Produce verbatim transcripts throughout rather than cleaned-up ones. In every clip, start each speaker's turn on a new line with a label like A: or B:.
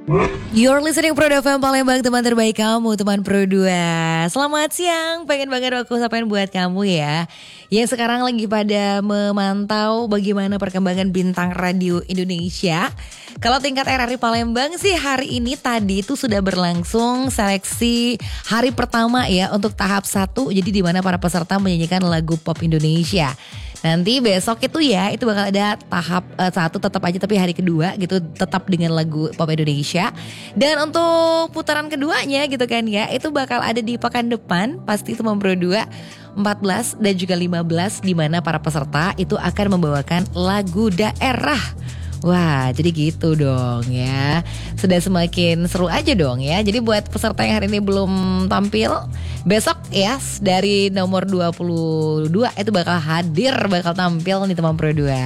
A: You're listening Pro F M Palembang, teman terbaik kamu, teman Pro dua. Selamat siang, pengen banget aku sampaikan buat kamu ya, yang sekarang lagi pada memantau bagaimana perkembangan bintang radio Indonesia. Kalau tingkat R R I Palembang sih hari ini tadi itu sudah berlangsung seleksi hari pertama ya untuk tahap satu. Jadi di mana para peserta menyanyikan lagu pop Indonesia. Nanti besok itu ya, itu bakal ada tahap uh, satu tetap aja, tapi hari kedua gitu tetap dengan lagu pop Indonesia. Dan untuk putaran keduanya gitu kan ya, itu bakal ada di pekan depan, pasti itu Pro dua, empat belas dan juga lima belas, di mana para peserta itu akan membawakan lagu daerah. Wah, jadi gitu dong ya. Sudah semakin seru aja dong ya. Jadi buat peserta yang hari ini belum tampil, besok ya dari nomor dua puluh dua itu bakal hadir, bakal tampil nih teman Pro dua.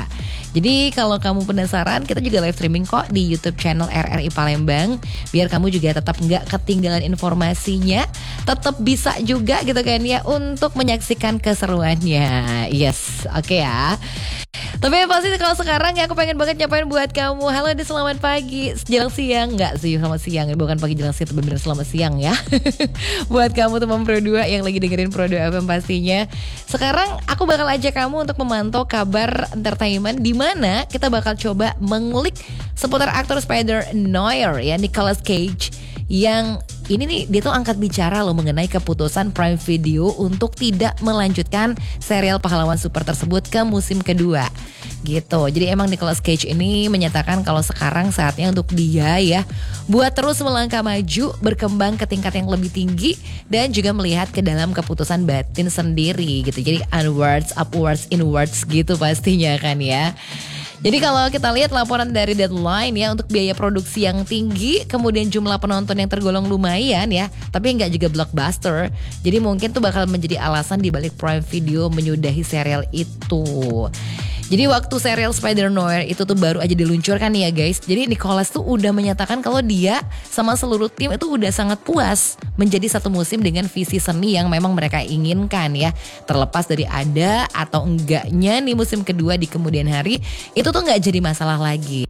A: Jadi kalau kamu penasaran, kita juga live streaming kok di YouTube channel R R I Palembang. Biar kamu juga tetap nggak ketinggalan informasinya, tetap bisa juga gitu kan ya untuk menyaksikan keseruannya. Yes, oke okay ya. Tapi yang pasti kalau sekarang ya aku pengen banget nyapain buat kamu. Halo deh, selamat pagi, jelang siang. Enggak sih, selamat siang, bukan pagi jelang siang, tapi bener selamat siang ya. Buat kamu teman Pro dua yang lagi dengerin Pro dua F M pastinya. Sekarang aku bakal ajak kamu untuk memantau kabar entertainment, di mana kita bakal coba mengulik seputar aktor Spider-Noir ya, Nicolas Cage. Yang ini nih, dia tuh angkat bicara loh mengenai keputusan Prime Video untuk tidak melanjutkan serial pahlawan super tersebut ke musim kedua gitu. Jadi emang Nicolas Cage ini menyatakan kalau sekarang saatnya untuk dia ya buat terus melangkah maju, berkembang ke tingkat yang lebih tinggi, dan juga melihat ke dalam keputusan batin sendiri gitu. Jadi onwards, upwards, inwards gitu pastinya kan ya. Jadi kalau kita lihat laporan dari Deadline ya, untuk biaya produksi yang tinggi, kemudian jumlah penonton yang tergolong lumayan ya, tapi nggak juga blockbuster. Jadi mungkin tuh bakal menjadi alasan dibalik Prime Video menyudahi serial itu. Jadi waktu serial Spider-Noir itu tuh baru aja diluncurkan nih ya guys. Jadi Nicolas tuh udah menyatakan kalau dia sama seluruh tim itu udah sangat puas menjadi satu musim dengan visi seni yang memang mereka inginkan ya. Terlepas dari ada atau enggaknya nih musim kedua di kemudian hari, itu tuh gak jadi masalah lagi.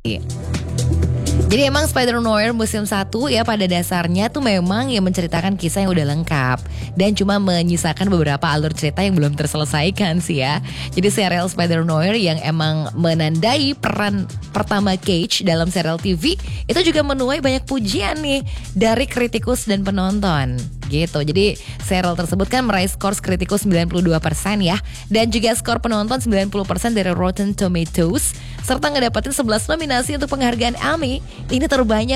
A: Jadi emang Spider-Noir musim satu ya pada dasarnya tuh memang yang menceritakan kisah yang udah lengkap dan cuma menyisakan beberapa alur cerita yang belum terselesaikan sih ya. Jadi serial Spider-Noir yang emang menandai peran pertama Cage dalam serial T V itu juga menuai banyak pujian nih dari kritikus dan penonton gitu. Jadi serial tersebut kan meraih skor kritikus sembilan puluh dua persen ya, dan juga skor penonton sembilan puluh persen dari Rotten Tomatoes, serta ngedapetin sebelas nominasi untuk penghargaan Emmy. Ini terbanyak